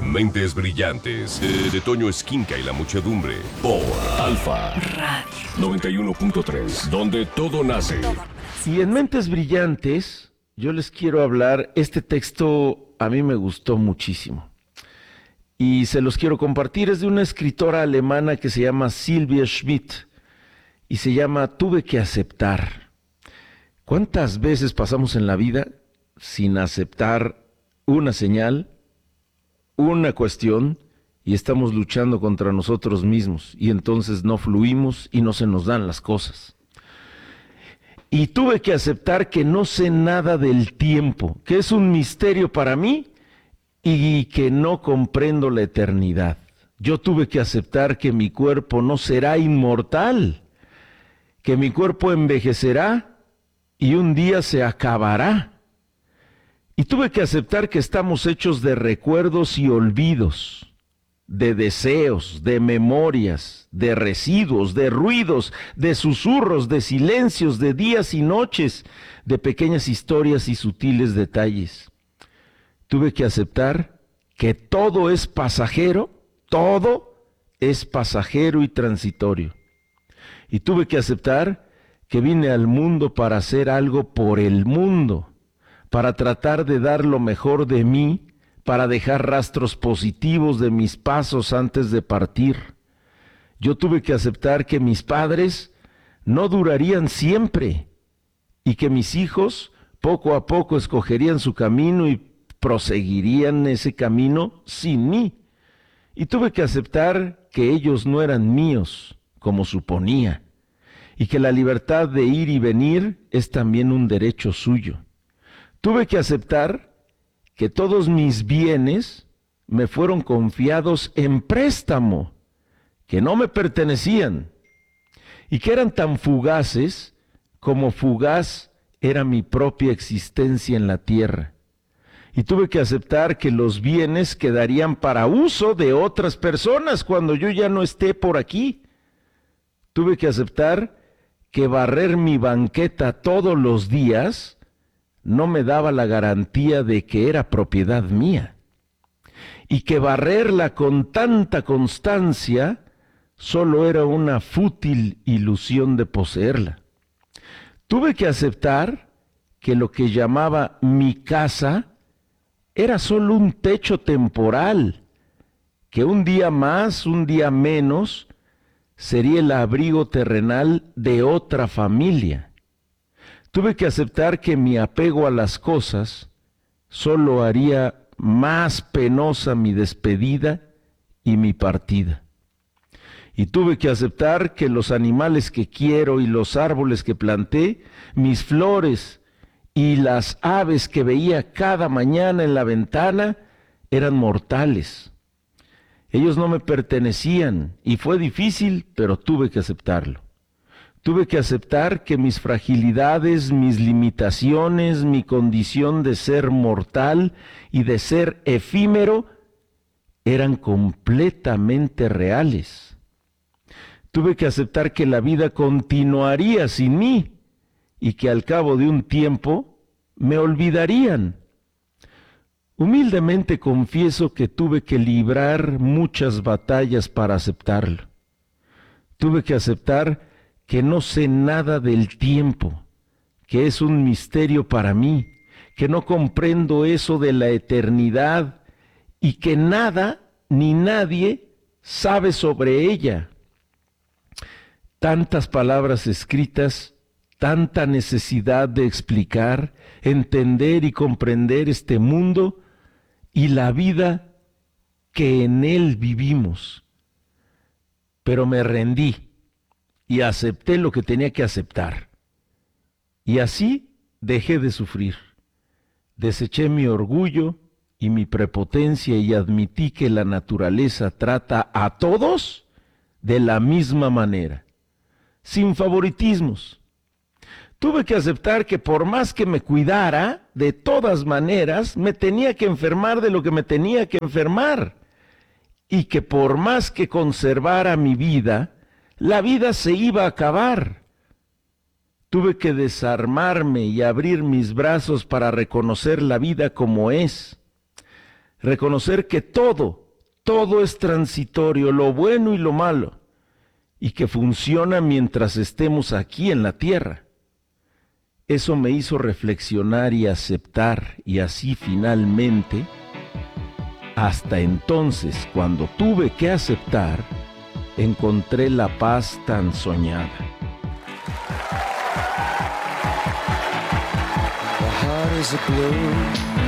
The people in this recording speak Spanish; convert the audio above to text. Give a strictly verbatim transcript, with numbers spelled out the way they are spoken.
Mentes brillantes de, de Toño Esquinca y la muchedumbre por Alfa Radio noventa y uno punto tres, donde todo nace. Y en Mentes Brillantes yo les quiero hablar, este texto a mí me gustó muchísimo y se los quiero compartir. Es de una escritora alemana que se llama Sylvia Schmidt y se llama Tuve que aceptar. ¿Cuántas veces pasamos en la vida sin aceptar una señal, una cuestión, y estamos luchando contra nosotros mismos, y entonces no fluimos y no se nos dan las cosas? Y tuve que aceptar que no sé nada del tiempo, que es un misterio para mí y que no comprendo la eternidad. Yo tuve que aceptar que mi cuerpo no será inmortal, que mi cuerpo envejecerá y un día se acabará. Y tuve que aceptar que estamos hechos de recuerdos y olvidos, de deseos, de memorias, de residuos, de ruidos, de susurros, de silencios, de días y noches, de pequeñas historias y sutiles detalles. Tuve que aceptar que todo es pasajero, todo es pasajero y transitorio. Y tuve que aceptar que vine al mundo para hacer algo por el mundo, para tratar de dar lo mejor de mí, para dejar rastros positivos de mis pasos antes de partir. Yo tuve que aceptar que mis padres no durarían siempre y que mis hijos poco a poco escogerían su camino y proseguirían ese camino sin mí. Y tuve que aceptar que ellos no eran míos, como suponía, y que la libertad de ir y venir es también un derecho suyo. Tuve que aceptar que todos mis bienes me fueron confiados en préstamo, que no me pertenecían, y que eran tan fugaces como fugaz era mi propia existencia en la tierra. Y tuve que aceptar que los bienes quedarían para uso de otras personas cuando yo ya no esté por aquí. Tuve que aceptar que barrer mi banqueta todos los días no me daba la garantía de que era propiedad mía, y que barrerla con tanta constancia solo era una fútil ilusión de poseerla. Tuve que aceptar que lo que llamaba mi casa era solo un techo temporal, que un día más, un día menos, sería el abrigo terrenal de otra familia. Tuve que aceptar que mi apego a las cosas solo haría más penosa mi despedida y mi partida. Y tuve que aceptar que los animales que quiero y los árboles que planté, mis flores y las aves que veía cada mañana en la ventana eran mortales. Ellos no me pertenecían y fue difícil, pero tuve que aceptarlo. Tuve que aceptar que mis fragilidades, mis limitaciones, mi condición de ser mortal y de ser efímero eran completamente reales. Tuve que aceptar que la vida continuaría sin mí y que al cabo de un tiempo me olvidarían. Humildemente confieso que tuve que librar muchas batallas para aceptarlo. Tuve que aceptar que no sé nada del tiempo, que es un misterio para mí, que no comprendo eso de la eternidad y que nada ni nadie sabe sobre ella. Tantas palabras escritas, tanta necesidad de explicar, entender y comprender este mundo y la vida que en él vivimos. Pero me rendí y acepté lo que tenía que aceptar. Y así dejé de sufrir. Deseché mi orgullo y mi prepotencia y admití que la naturaleza trata a todos de la misma manera, sin favoritismos. Tuve que aceptar que por más que me cuidara, de todas maneras, me tenía que enfermar de lo que me tenía que enfermar. Y que por más que conservara mi vida, la vida se iba a acabar. Tuve que desarmarme y abrir mis brazos para reconocer la vida como es. reconocer que todo, todo es transitorio, lo bueno y lo malo, y que funciona mientras estemos aquí en la tierra. Eso me hizo reflexionar y aceptar, y así finalmente, hasta entonces, cuando tuve que aceptar, encontré la paz tan soñada. The heart is a blue